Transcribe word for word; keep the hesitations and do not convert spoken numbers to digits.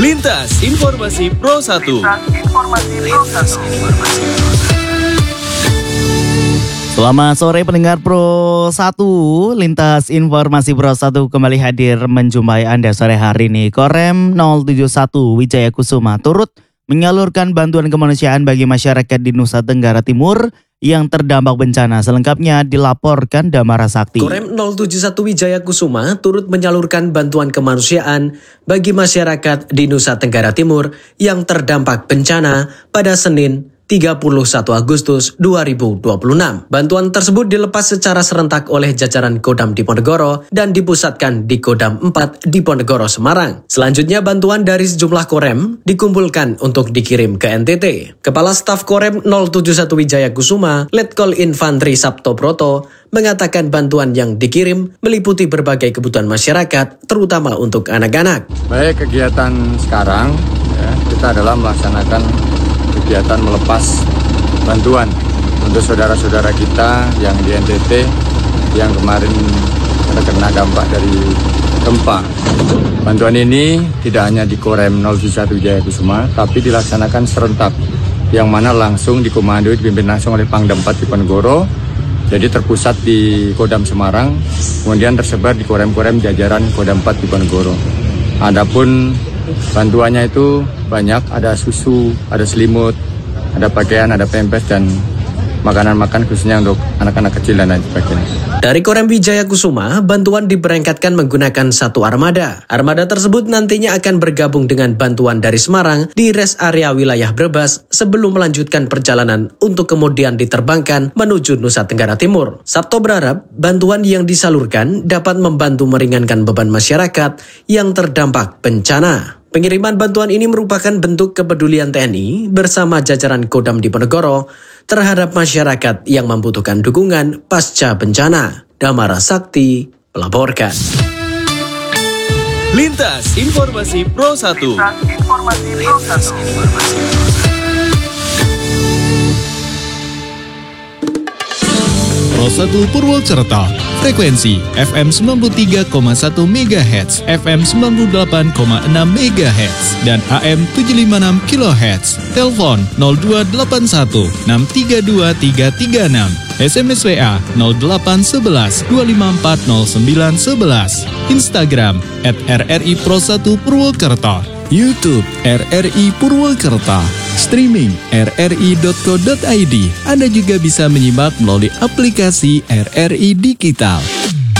Lintas Informasi Pro satu. Selamat sore pendengar Pro satu, Lintas Informasi Pro satu kembali hadir menjumpai Anda sore hari ini. Korem nol tujuh satu Wijaya Kusuma turut menyalurkan bantuan kemanusiaan bagi masyarakat di Nusa Tenggara Timur yang terdampak bencana. Selengkapnya dilaporkan Damara Sakti. Korem nol tujuh satu Wijaya Kusuma turut menyalurkan bantuan kemanusiaan bagi masyarakat di Nusa Tenggara Timur yang terdampak bencana pada Senin tiga puluh satu Agustus dua ribu dua puluh enam. Bantuan tersebut dilepas secara serentak oleh jajaran Kodam Diponegoro dan dipusatkan di Kodam empat Diponegoro Semarang. Selanjutnya bantuan dari sejumlah Korem dikumpulkan untuk dikirim ke N T T. Kepala Staf Korem nol tujuh satu Wijaya Kusuma, Letkol Infantri Sabto Broto, mengatakan bantuan yang dikirim meliputi berbagai kebutuhan masyarakat, terutama untuk anak-anak. Baik, kegiatan sekarang ya, kita adalah melaksanakan kegiatan melepas bantuan untuk saudara-saudara kita yang di N T T yang kemarin terkena dampak dari gempa. Bantuan ini tidak hanya di Korem nol tujuh satu Wijaya Kusuma, tapi dilaksanakan serentak, yang mana langsung dikomandoi dipimpin langsung oleh Pangdam empat Diponegoro. Jadi terpusat di Kodam Semarang, kemudian tersebar di Korem-Korem jajaran Kodam empat Diponegoro. Adapun bantuannya itu banyak, ada susu, ada selimut, ada pakaian, ada pempes, dan makanan-makanan khususnya untuk anak-anak kecil dan lain sebagainya. Dari Korem Wijaya Kusuma, bantuan diberangkatkan menggunakan satu armada. Armada tersebut nantinya akan bergabung dengan bantuan dari Semarang di rest area wilayah Brebes sebelum melanjutkan perjalanan untuk kemudian diterbangkan menuju Nusa Tenggara Timur. Sabto berharap bantuan yang disalurkan dapat membantu meringankan beban masyarakat yang terdampak bencana. Pengiriman bantuan ini merupakan bentuk kepedulian T N I bersama jajaran Kodam Diponegoro terhadap masyarakat yang membutuhkan dukungan pasca bencana. Damara Sakti melaporkan. Lintas Informasi Pro satu. Pro satu Purwokerto, frekuensi F M sembilan puluh tiga koma satu megahertz, F M sembilan puluh delapan koma enam megahertz, dan A M tujuh lima enam kilohertz. Telepon nol dua delapan satu enam tiga dua tiga tiga enam. S M S W A nol delapan satu satu dua lima empat nol sembilan satu satu. Instagram at R R I Pro satu Purwokerto. YouTube R R I Purwokerto. Streaming r r i dot co dot i d. Anda juga bisa menyimak melalui aplikasi R R I Digital.